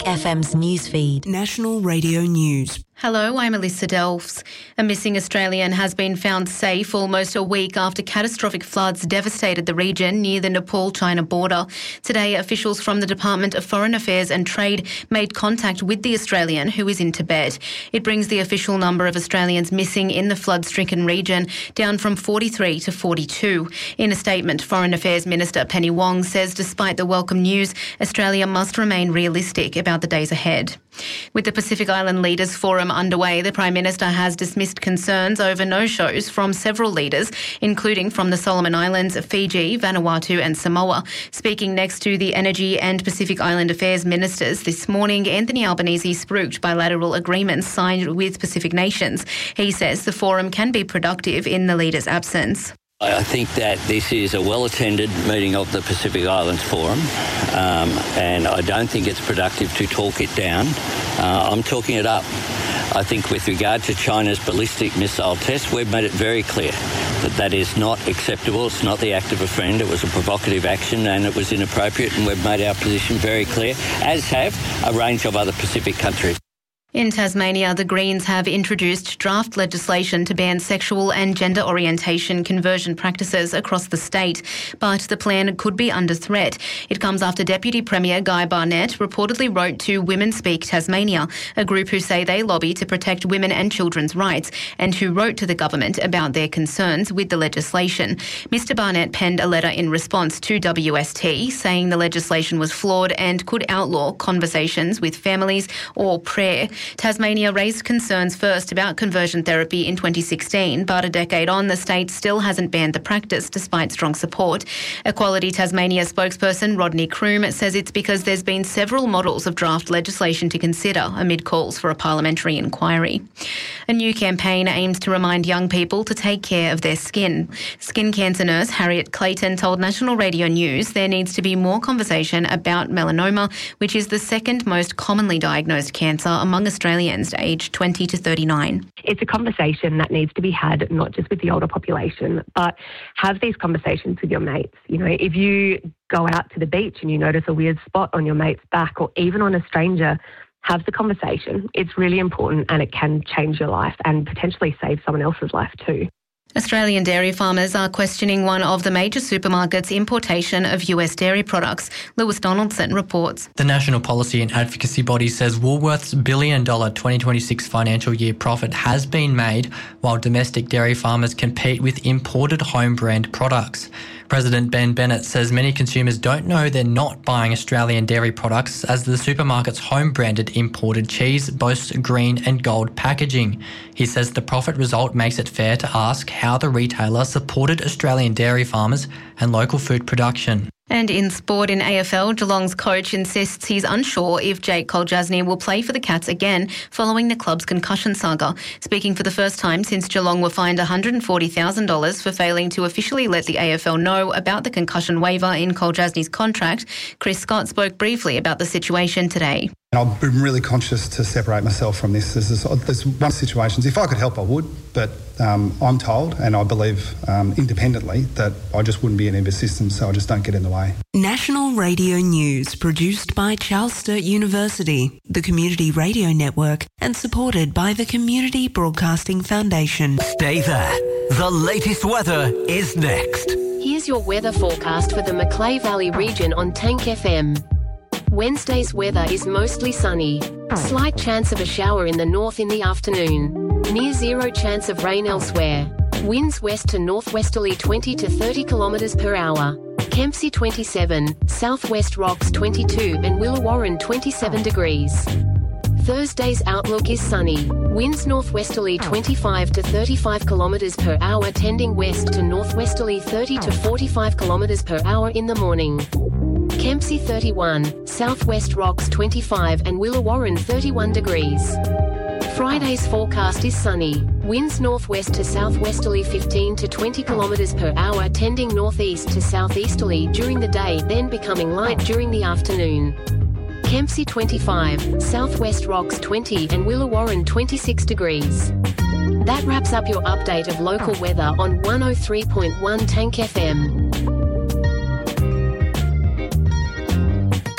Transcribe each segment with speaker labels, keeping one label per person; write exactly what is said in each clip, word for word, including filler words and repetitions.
Speaker 1: Tank F M's newsfeed.
Speaker 2: National Radio News.
Speaker 3: Hello, I'm Alyssa Delphs. A missing Australian has been found safe almost a week after catastrophic floods devastated the region near the Nepal-China border. Today, officials from the Department of Foreign Affairs and Trade made contact with the Australian who is in Tibet. It brings the official number of Australians missing in the flood-stricken region down from forty-three to forty-two. In a statement, Foreign Affairs Minister Penny Wong says despite the welcome news, Australia must remain realistic about the days ahead. With the Pacific Island Leaders Forum underway, the Prime Minister has dismissed concerns over no-shows from several leaders, including from the Solomon Islands, Fiji, Vanuatu and Samoa. Speaking next to the Energy and Pacific Island Affairs Ministers this morning, Anthony Albanese spruiked bilateral agreements signed with Pacific nations. He says the forum can be productive in the leaders' absence.
Speaker 4: I think that this is a well-attended meeting of the Pacific Islands Forum, um, and I don't think it's productive to talk it down. Uh, I'm talking it up. I think with regard to China's ballistic missile test, we've made it very clear that that is not acceptable. It's not the act of a friend. It was a provocative action and it was inappropriate, and we've made our position very clear, as have a range of other Pacific countries.
Speaker 3: In Tasmania, the Greens have introduced draft legislation to ban sexual and gender orientation conversion practices across the state, but the plan could be under threat. It comes after Deputy Premier Guy Barnett reportedly wrote to Women Speak Tasmania, a group who say they lobby to protect women and children's rights, and who wrote to the government about their concerns with the legislation. Mister Barnett penned a letter in response to W S T, saying the legislation was flawed and could outlaw conversations with families or prayer. Tasmania raised concerns first about conversion therapy in twenty sixteen, but a decade on, the state still hasn't banned the practice despite strong support. Equality Tasmania spokesperson Rodney Croom says it's because there's been several models of draft legislation to consider amid calls for a parliamentary inquiry. A new campaign aims to remind young people to take care of their skin. Skin cancer nurse Harriet Clayton told National Radio News there needs to be more conversation about melanoma, which is the second most commonly diagnosed cancer among Australians aged twenty to thirty-nine.
Speaker 5: It's a conversation that needs to be had not just with the older population, but have these conversations with your mates. You know, if you go out to the beach and you notice a weird spot on your mate's back or even on a stranger, have the conversation. It's really important and it can change your life and potentially save someone else's life too.
Speaker 3: Australian dairy farmers are questioning one of the major supermarkets' importation of U S dairy products. Lewis Donaldson reports.
Speaker 6: The National Policy and Advocacy Body says Woolworths' billion dollar twenty twenty-six financial year profit has been made while domestic dairy farmers compete with imported home brand products. President Ben Bennett says many consumers don't know they're not buying Australian dairy products as the supermarket's home-branded imported cheese boasts green and gold packaging. He says the profit result makes it fair to ask how the retailer supported Australian dairy farmers and local food production.
Speaker 3: And in sport in A F L, Geelong's coach insists he's unsure if Jake Kolchasny will play for the Cats again following the club's concussion saga. Speaking for the first time since Geelong were fined one hundred forty thousand dollars for failing to officially let the A F L know about the concussion waiver in Kolchasny's contract, Chris Scott spoke briefly about the situation today.
Speaker 7: I've been really conscious to separate myself from this. There's, this, there's one situation, if I could help I would, but um, I'm told, and I believe um, independently, that I just wouldn't be in either system, so I just don't get in the way.
Speaker 2: National Radio News, produced by Charles Sturt University, the Community Radio Network, and supported by the Community Broadcasting Foundation.
Speaker 8: Stay there. The latest weather is next.
Speaker 9: Here's your weather forecast for the Macleay Valley region on Tank F M. Wednesday's weather is mostly sunny. Slight chance of a shower in the north in the afternoon. Near zero chance of rain elsewhere. Winds west to northwesterly twenty to thirty kilometres per hour. Kempsey twenty-seven, Southwest Rocks twenty-two and Willawarrin twenty-seven degrees. Thursday's outlook is sunny. Winds northwesterly twenty-five to thirty-five kilometres per hour tending west to northwesterly thirty to forty-five kilometres per hour in the morning. Kempsey thirty-one, Southwest Rocks twenty-five and Willawarrin thirty-one degrees. Friday's forecast is sunny. Winds northwest to southwesterly fifteen to twenty kilometres per hour tending northeast to southeasterly during the day, then becoming light during the afternoon. Kempsey twenty-five, Southwest Rocks twenty and Willawarrin twenty-six degrees. That wraps up your update of local weather on one oh three point one Tank F M.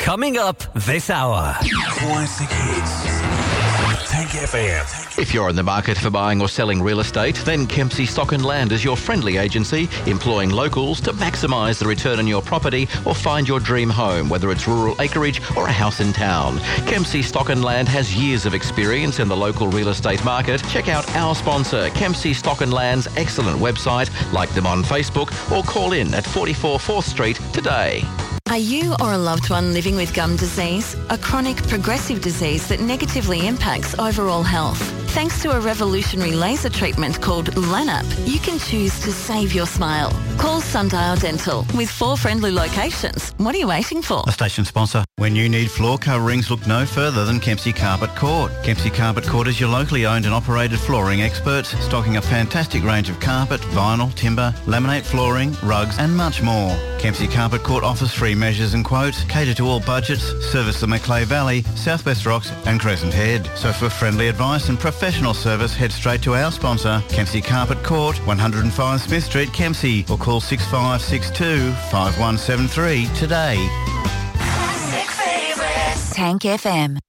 Speaker 8: Coming up this hour.
Speaker 1: Classic hits. Tank F M.
Speaker 10: If you're in the market for buying or selling real estate, then Kempsey Stock and Land is your friendly agency, employing locals to maximise the return on your property or find your dream home, whether it's rural acreage or a house in town. Kempsey Stock and Land has years of experience in the local real estate market. Check out our sponsor, Kempsey Stock and Land's excellent website, like them on Facebook, or call in at forty-four fourth Street today.
Speaker 11: Are you or a loved one living with gum disease, a chronic progressive disease that negatively impacts overall health? Thanks to a revolutionary laser treatment called LANAP, you can choose to save your smile. Call Sundial Dental with four friendly locations. What are you waiting for?
Speaker 12: A station sponsor. When you need floor coverings, look no further than Kempsey Carpet Court. Kempsey Carpet Court is your locally owned and operated flooring experts, stocking a fantastic range of carpet, vinyl, timber, laminate flooring, rugs and much more. Kempsey Carpet Court offers free measures and quotes, cater to all budgets, service the Macleay Valley, Southwest Rocks and Crescent Head. So for friendly advice and professional service, head straight to our sponsor, Kempsey Carpet Court, one oh five Smith Street, Kempsey, or call six five six two, five one seven three today.
Speaker 13: Tank F M.